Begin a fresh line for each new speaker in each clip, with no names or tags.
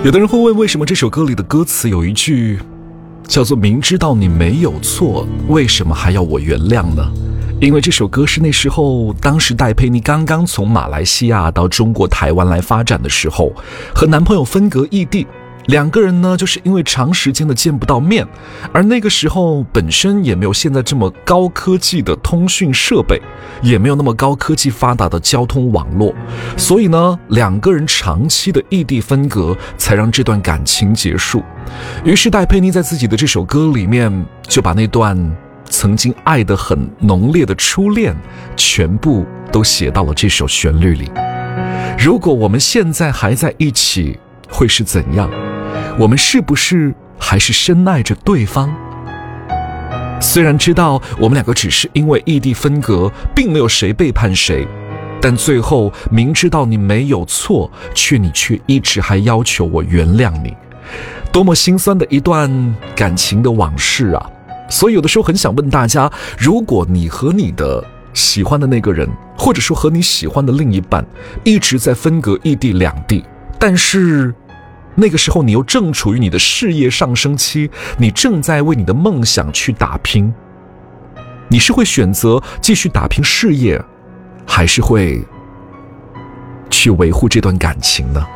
有的人会问，为什么这首歌里的歌词有一句叫做明知道你没有错，为什么还要我原谅呢？因为这首歌是那时候当时戴佩妮刚刚从马来西亚到中国台湾来发展的时候，和男朋友分隔异地，两个人呢就是因为长时间的见不到面，而那个时候本身也没有现在这么高科技的通讯设备，也没有那么高科技发达的交通网络，所以呢两个人长期的异地分隔才让这段感情结束。于是戴佩妮在自己的这首歌里面就把那段曾经爱得很浓烈的初恋全部都写到了这首旋律里。如果我们现在还在一起，会是怎样？我们是不是还是深爱着对方？虽然知道我们两个只是因为异地分隔，并没有谁背叛谁，但最后明知道你没有错，你却一直还要求我原谅你，多么心酸的一段感情的往事啊！所以有的时候很想问大家，如果你和你的喜欢的那个人，或者说和你喜欢的另一半一直在分隔异地两地，但是那个时候你又正处于你的事业上升期，你正在为你的梦想去打拼，你是会选择继续打拼事业，还是会去维护这段感情呢？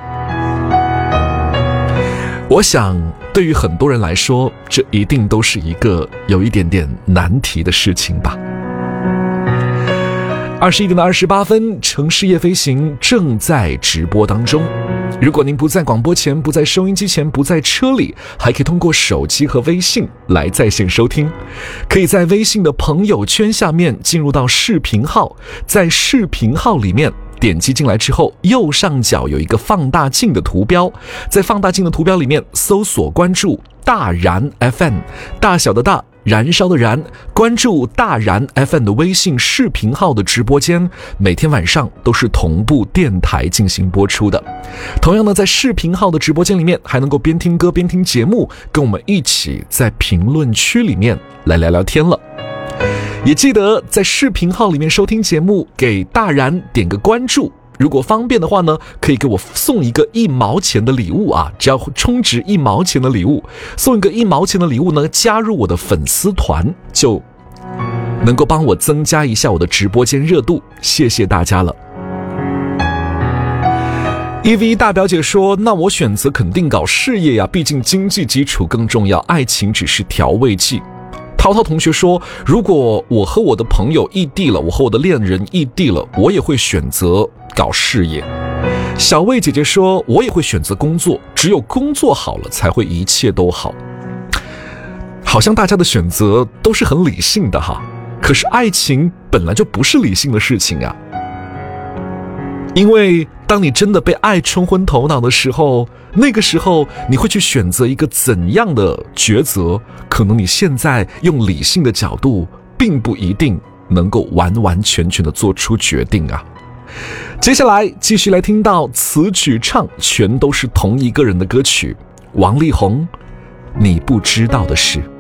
我想对于很多人来说，这一定都是一个有一点点难题的事情吧。21点28分，城市夜飞行正在直播当中。如果您不在广播前，不在收音机前，不在车里，还可以通过手机和微信来在线收听。可以在微信的朋友圈下面进入到视频号，在视频号里面点击进来之后，右上角有一个放大镜的图标，在放大镜的图标里面搜索关注大然 FM， 大小的大，燃烧的燃，关注大然 FM 的微信视频号的直播间，每天晚上都是同步电台进行播出的。同样呢，在视频号的直播间里面还能够边听歌边听节目，跟我们一起在评论区里面来聊聊天了。也记得在视频号里面收听节目，给大然点个关注，如果方便的话呢，可以给我送一个1毛钱的礼物啊，只要充值1毛钱的礼物，送一个1毛钱的礼物呢，加入我的粉丝团，就能够帮我增加一下我的直播间热度，谢谢大家了。EV 大表姐说，那我选择肯定搞事业呀，毕竟经济基础更重要，爱情只是调味剂。涛涛同学说，如果我和我的朋友异地了，我和我的恋人异地了，我也会选择搞事业。小魏姐姐说，我也会选择工作，只有工作好了才会一切都好。好像大家的选择都是很理性的哈，可是爱情本来就不是理性的事情啊。因为当你真的被爱冲昏头脑的时候，那个时候你会去选择一个怎样的抉择，可能你现在用理性的角度并不一定能够完完全全的做出决定啊。接下来继续来听到词曲唱全都是同一个人的歌曲，王力宏，你不知道的事。